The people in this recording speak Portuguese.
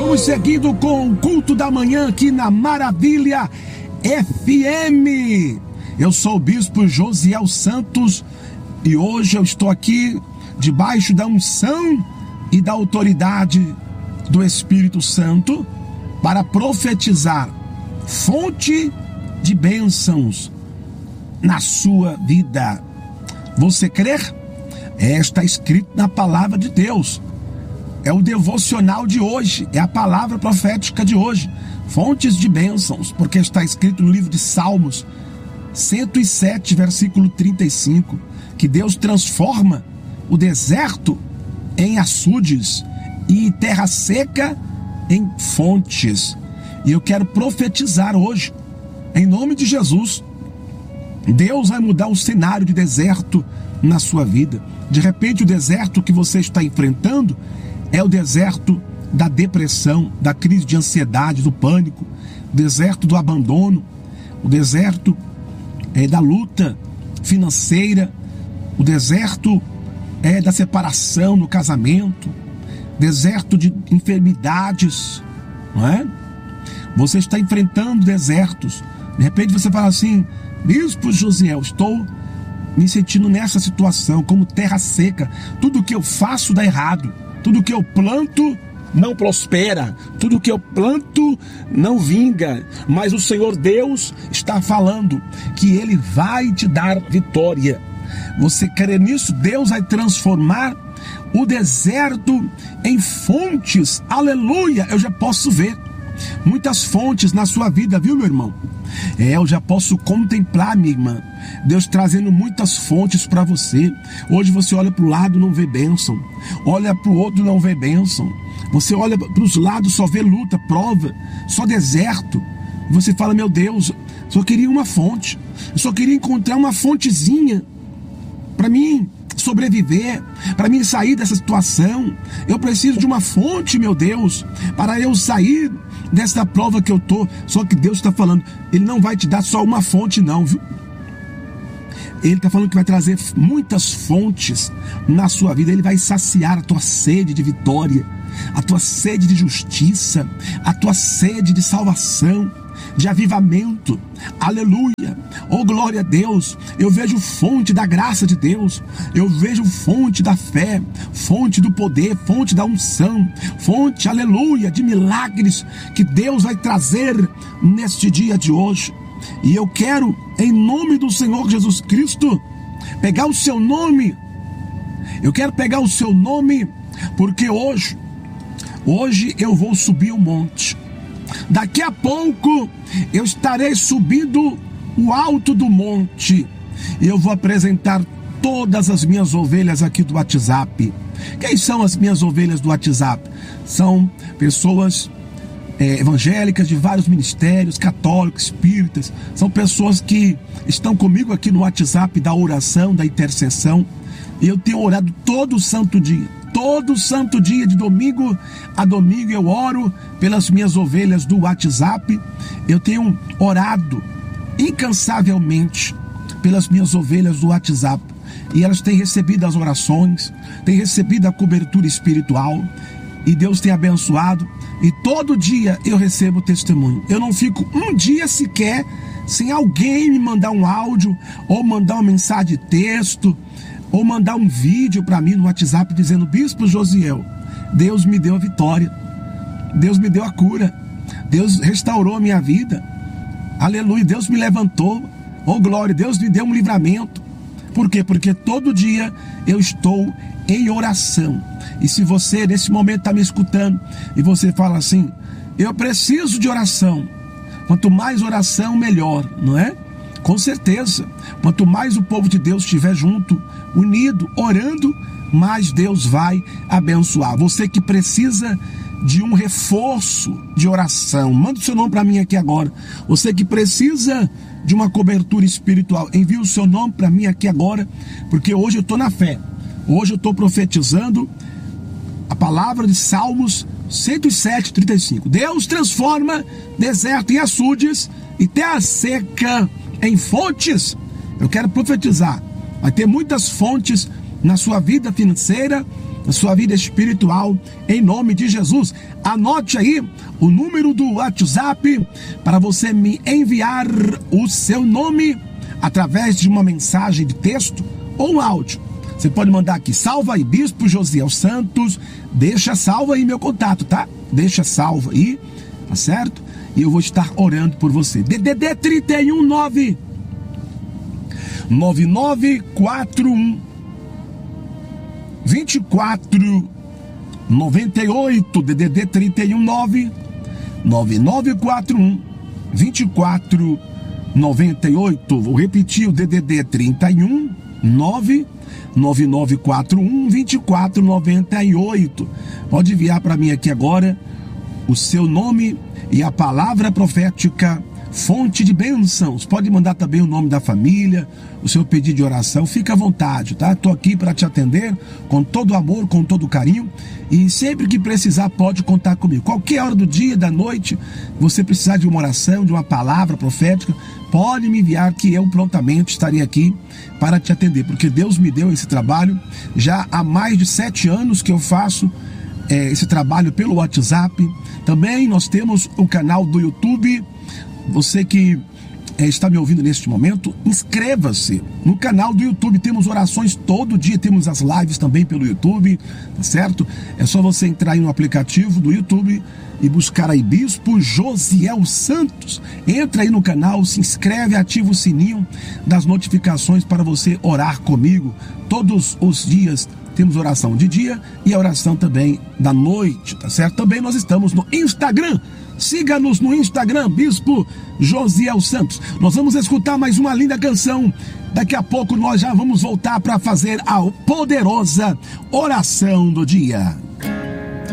Estamos seguindo com o culto da manhã aqui na Maravilha FM. Eu sou o bispo Josiel Santos e hoje eu estou aqui debaixo da unção e da autoridade do Espírito Santo para profetizar fonte de bênçãos na sua vida. Você crer? Está escrito na palavra de Deus. É o devocional de hoje, é a palavra profética de hoje. Fontes de bênçãos, porque está escrito no livro de Salmos 107, versículo 35, que Deus transforma o deserto em açudes e terra seca em fontes. E eu quero profetizar hoje, em nome de Jesus, Deus vai mudar o cenário de deserto na sua vida. De repente o deserto que você está enfrentando é o deserto da depressão, da crise de ansiedade, do pânico, o deserto do abandono, o deserto da luta financeira, o deserto da separação no casamento, deserto de enfermidades, não é? Você está enfrentando desertos. De repente você fala assim: Bispo Josiel, estou me sentindo nessa situação, como terra seca. Tudo que eu faço dá errado. Tudo que eu planto não prospera. Tudo que eu planto não vinga. Mas o Senhor Deus está falando que Ele vai te dar vitória. Você crê nisso? Deus vai transformar o deserto em fontes. Aleluia! Eu já posso ver muitas fontes na sua vida, viu, meu irmão? Eu já posso contemplar, minha irmã, Deus trazendo muitas fontes para você. Hoje você olha para o lado e não vê bênção, olha para o outro e não vê bênção. Você olha para os lados, só vê luta, prova, só deserto. Você fala: meu Deus, só queria uma fonte, eu só queria encontrar uma fontezinha para mim sobreviver, para mim sair dessa situação. Eu preciso de uma fonte, meu Deus, para eu sair dessa prova que eu tô. Só que Deus está falando, Ele não vai te dar só uma fonte não, viu? Ele está falando que vai trazer muitas fontes na sua vida. Ele vai saciar a tua sede de vitória, a tua sede de justiça, a tua sede de salvação, de avivamento. Aleluia! Oh, glória a Deus! Eu vejo fonte da graça de Deus, eu vejo fonte da fé, fonte do poder, fonte da unção, fonte, aleluia, de milagres que Deus vai trazer neste dia de hoje. E eu quero, em nome do Senhor Jesus Cristo, pegar o seu nome. Eu quero pegar o seu nome, porque hoje eu vou subir o monte. Daqui a pouco eu estarei subindo o alto do monte e eu vou apresentar todas as minhas ovelhas aqui do WhatsApp. Quem são as minhas ovelhas do WhatsApp? São pessoas evangélicas de vários ministérios, católicos, espíritas. São pessoas que estão comigo aqui no WhatsApp da oração, da intercessão. E eu tenho orado todo santo dia. Todo santo dia, de domingo a domingo, eu oro pelas minhas ovelhas do WhatsApp. Eu tenho orado incansavelmente pelas minhas ovelhas do WhatsApp. E elas têm recebido as orações, têm recebido a cobertura espiritual. E Deus tem abençoado. E todo dia eu recebo testemunho. Eu não fico um dia sequer sem alguém me mandar um áudio, ou mandar uma mensagem de texto, ou mandar um vídeo para mim no WhatsApp dizendo: Bispo Josiel, Deus me deu a vitória, Deus me deu a cura, Deus restaurou a minha vida, aleluia, Deus me levantou, oh glória, Deus me deu um livramento. Por quê? Porque todo dia eu estou em oração. E se você nesse momento está me escutando e você fala assim: eu preciso de oração, quanto mais oração melhor, não é? Com certeza, quanto mais o povo de Deus estiver junto, unido, orando, mais Deus vai abençoar. Você que precisa de um reforço de oração, manda o seu nome para mim aqui agora. Você que precisa de uma cobertura espiritual, envie o seu nome para mim aqui agora, porque hoje eu estou na fé. Hoje eu estou profetizando a palavra de Salmos 107, 35. Deus transforma deserto em açudes e terra seca em fontes. Eu quero profetizar. Vai ter muitas fontes na sua vida financeira, na sua vida espiritual, em nome de Jesus. Anote aí o número do WhatsApp para você me enviar o seu nome através de uma mensagem de texto ou um áudio. Você pode mandar aqui: salva aí, Bispo Josiel Santos. Deixa salvo aí meu contato, tá? Deixa salvo aí, tá certo? E eu vou estar orando por você. DDD 319 9941 2498. DDD 319 9941 2498. Vou repetir o DDD 319 9941 2498. Pode enviar para mim aqui agora o seu nome e a palavra profética, fonte de bênçãos. Pode mandar também o nome da família, o seu pedido de oração. Fica à vontade, tá? Estou aqui para te atender com todo amor, com todo carinho. E sempre que precisar, pode contar comigo. Qualquer hora do dia, da noite, você precisar de uma oração, de uma palavra profética, pode me enviar que eu prontamente estarei aqui para te atender. Porque Deus me deu esse trabalho. Já há mais de 7 anos que eu faço esse trabalho pelo WhatsApp. Também nós temos o canal do YouTube. Você que está me ouvindo neste momento, inscreva-se no canal do YouTube. Temos orações todo dia, temos as lives também pelo YouTube, tá certo? É só você entrar aí no aplicativo do YouTube e buscar aí Bispo Josiel Santos. Entra aí no canal, se inscreve, ativa o sininho das notificações para você orar comigo. Todos os dias temos oração de dia e a oração também da noite, tá certo? Também nós estamos no Instagram. Siga-nos no Instagram, Bispo Josiel Santos. Nós vamos escutar mais uma linda canção. Daqui a pouco nós já vamos voltar para fazer a poderosa oração do dia.